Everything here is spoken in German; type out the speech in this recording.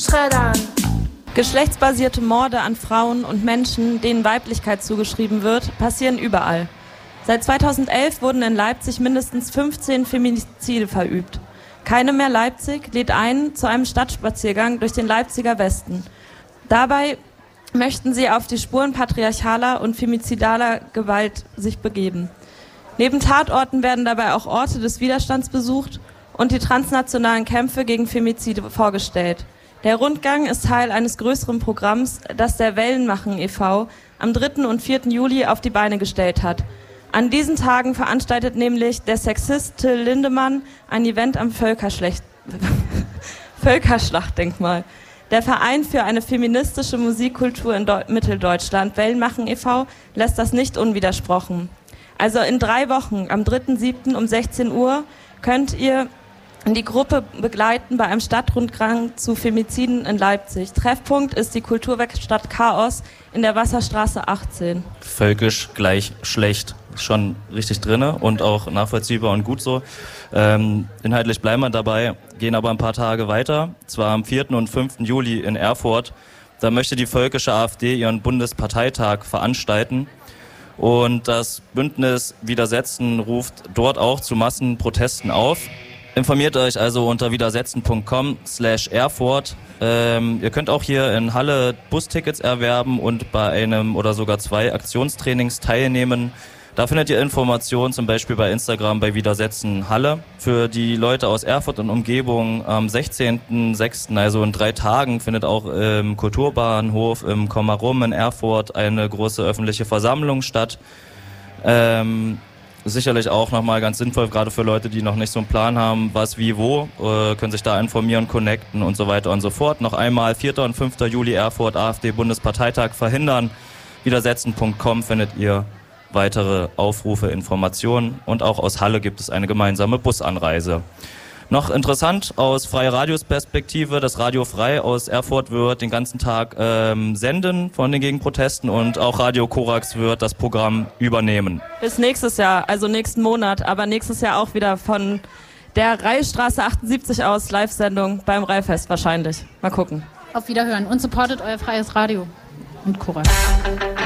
schreddern. Geschlechtsbasierte Morde an Frauen und Menschen, denen Weiblichkeit zugeschrieben wird, passieren überall. Seit 2011 wurden in Leipzig mindestens 15 Feminizide verübt. Keine mehr Leipzig lädt ein zu einem Stadtspaziergang durch den Leipziger Westen. Dabei möchten sie auf die Spuren patriarchaler und femizidaler Gewalt sich begeben. Neben Tatorten werden dabei auch Orte des Widerstands besucht und die transnationalen Kämpfe gegen Femizide vorgestellt. Der Rundgang ist Teil eines größeren Programms, das der Wellenmachen e.V. am 3. und 4. Juli auf die Beine gestellt hat. An diesen Tagen veranstaltet nämlich der Sexist Till Lindemann ein Event am Völkerschlachtdenkmal. Der Verein für eine feministische Musikkultur in Mitteldeutschland, Wellenmachen e.V., lässt das nicht unwidersprochen. Also in 3 Wochen, am 3.7. um 16 Uhr, könnt ihr die Gruppe begleiten bei einem Stadtrundgang zu Femiziden in Leipzig. Treffpunkt ist die Kulturwerkstatt Chaos in der Wasserstraße 18. Völkisch gleich schlecht. Schon richtig drinne und auch nachvollziehbar und gut so. Inhaltlich bleiben wir dabei, gehen aber ein paar Tage weiter. Zwar am 4. und 5. Juli in Erfurt. Da möchte die völkische AfD ihren Bundesparteitag veranstalten. Und das Bündnis Widersetzen ruft dort auch zu Massenprotesten auf. Informiert euch also unter widersetzen.com/Erfurt. Ihr könnt auch hier in Halle Bustickets erwerben und bei einem oder sogar 2 Aktionstrainings teilnehmen. Da findet ihr Informationen zum Beispiel bei Instagram bei Widersetzen Halle. Für die Leute aus Erfurt und Umgebung am 16.06., also in 3 Tagen, findet auch im Kulturbahnhof im Kommarum in Erfurt eine große öffentliche Versammlung statt. Sicherlich auch nochmal ganz sinnvoll, gerade für Leute, die noch nicht so einen Plan haben, was, wie, wo, können sich da informieren, connecten und so weiter und so fort. Noch einmal 4. und 5. Juli Erfurt, AfD-Bundesparteitag verhindern. Widersetzen.com findet ihr weitere Aufrufe, Informationen und auch aus Halle gibt es eine gemeinsame Busanreise. Noch interessant aus Freie Radios Perspektive, das Radio Frei aus Erfurt wird den ganzen Tag senden von den Gegenprotesten und auch Radio Korax wird das Programm übernehmen. Bis nächstes Jahr, also nächsten Monat, aber nächstes Jahr auch wieder von der Reihstraße 78 aus, Live-Sendung beim Reihfest wahrscheinlich. Mal gucken. Auf Wiederhören und supportet euer freies Radio und Korax.